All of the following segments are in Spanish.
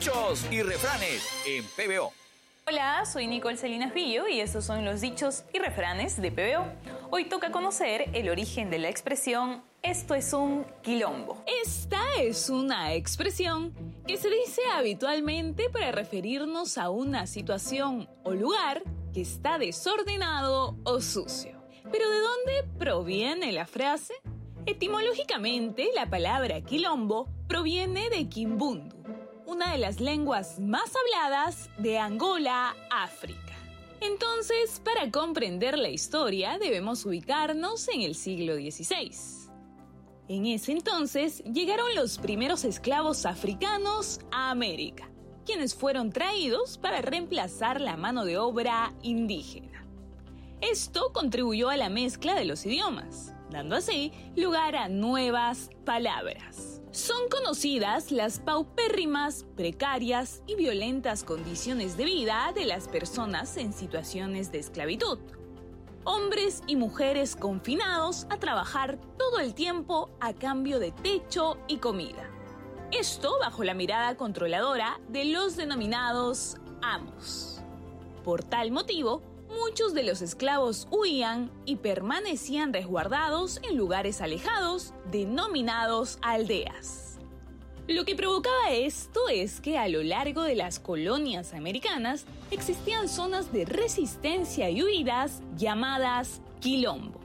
Dichos y refranes en PBO. Hola, soy Nicole Salinas Villo y estos son los dichos y refranes de PBO. Hoy toca conocer el origen de la expresión "esto es un quilombo". Esta es una expresión que se dice habitualmente para referirnos a una situación o lugar que está desordenado o sucio. ¿Pero de dónde proviene la frase? Etimológicamente, la palabra quilombo proviene de Kimbundu, una de las lenguas más habladas de Angola, África. Entonces, para comprender la historia, debemos ubicarnos en el siglo XVI. En ese entonces, llegaron los primeros esclavos africanos a América, quienes fueron traídos para reemplazar la mano de obra indígena. Esto contribuyó a la mezcla de los idiomas, dando así lugar a nuevas palabras. Son conocidas las paupérrimas, precarias y violentas condiciones de vida de las personas en situaciones de esclavitud. Hombres y mujeres confinados a trabajar todo el tiempo a cambio de techo y comida. Esto bajo la mirada controladora de los denominados amos. Por tal motivo, muchos de los esclavos huían y permanecían resguardados en lugares alejados, denominados aldeas. Lo que provocaba esto es que a lo largo de las colonias americanas existían zonas de resistencia y huidas llamadas quilombo.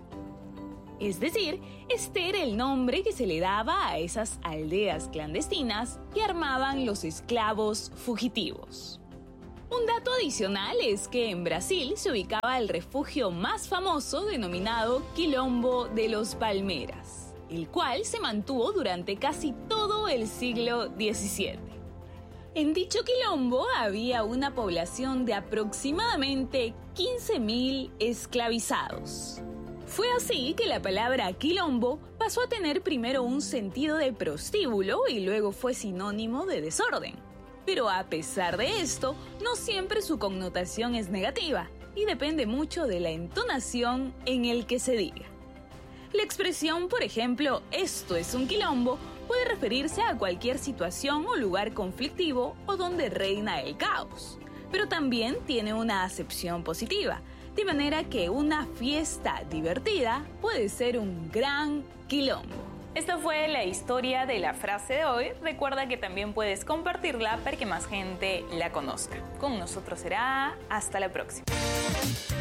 Es decir, este era el nombre que se le daba a esas aldeas clandestinas que armaban los esclavos fugitivos. Un dato adicional es que en Brasil se ubicaba el refugio más famoso denominado Quilombo de los Palmeras, el cual se mantuvo durante casi todo el siglo XVII. En dicho quilombo había una población de aproximadamente 15.000 esclavizados. Fue así que la palabra quilombo pasó a tener primero un sentido de prostíbulo y luego fue sinónimo de desorden. Pero a pesar de esto, no siempre su connotación es negativa y depende mucho de la entonación en el que se diga. La expresión, por ejemplo, "esto es un quilombo", puede referirse a cualquier situación o lugar conflictivo o donde reina el caos, pero también tiene una acepción positiva, de manera que una fiesta divertida puede ser un gran quilombo. Esta fue la historia de la frase de hoy. Recuerda que también puedes compartirla para que más gente la conozca. Con nosotros será hasta la próxima.